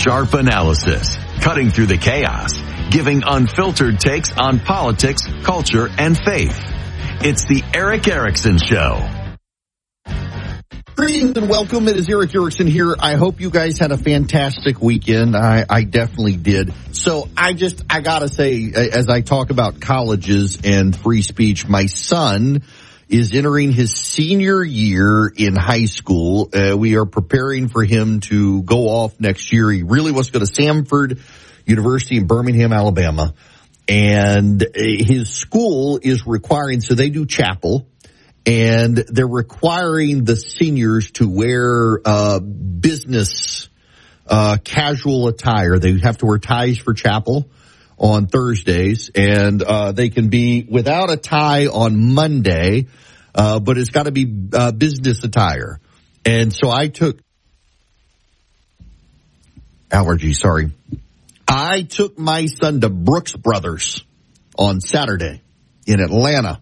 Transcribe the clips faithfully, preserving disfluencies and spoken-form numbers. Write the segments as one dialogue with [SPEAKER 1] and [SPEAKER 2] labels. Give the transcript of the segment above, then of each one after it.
[SPEAKER 1] Sharp analysis, cutting through the chaos, giving unfiltered takes on politics, culture, and faith. It's the Erick Erickson Show.
[SPEAKER 2] Greetings and welcome. It is Erick Erickson here. I hope you guys had a fantastic weekend. I, I definitely did. So I just, I gotta say, as I talk about colleges and free speech, my son is entering his senior year in high school. Uh, we are preparing for him to go off next year. He really wants to go to Samford University in Birmingham, Alabama. And his school is requiring, so they do chapel, and they're requiring the seniors to wear uh business uh casual attire. They have to wear ties for chapel on Thursdays, and uh they can be without a tie on Monday, uh but it's got to be uh, business attire. And so I took allergy, sorry. I took my son to Brooks Brothers on Saturday in Atlanta.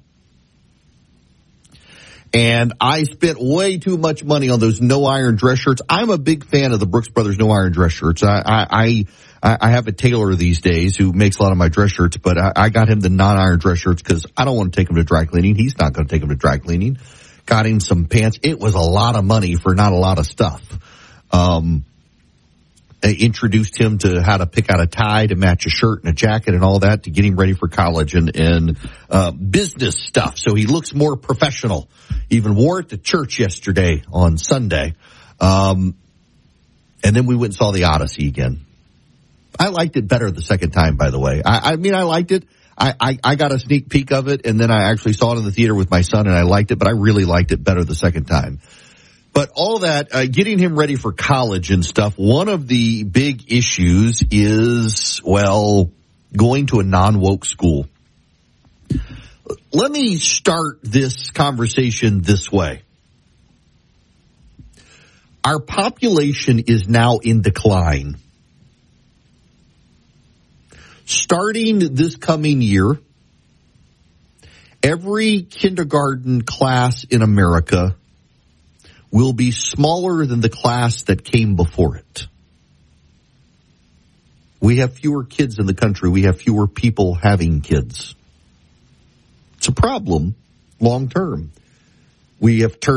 [SPEAKER 2] And I spent way too much money on those no-iron dress shirts. I'm a big fan of the Brooks Brothers no-iron dress shirts. I, I, I, I have a tailor these days who makes a lot of my dress shirts, but I, I got him the non-iron dress shirts because I don't want to take him to dry cleaning. He's not going to take him to dry cleaning. Got him some pants. It was a lot of money for not a lot of stuff. Um, I introduced him to how to pick out a tie to match a shirt and a jacket and all that to get him ready for college and, and uh, business stuff. So he looks more professional. Even wore it to church yesterday on Sunday. Um, and then we went and saw the Odyssey again. I liked it better the second time, by the way. I, I mean, I liked it. I, I, I got a sneak peek of it, and then I actually saw it in the theater with my son, and I liked it, but I really liked it better the second time. But all that, uh, getting him ready for college and stuff, one of the big issues is, well, going to a non-woke school. Let me start this conversation this way. Our population is now in decline. Starting this coming year, every kindergarten class in America will be smaller than the class that came before it. We have fewer kids in the country. We have fewer people having kids. It's a problem long term. We have turned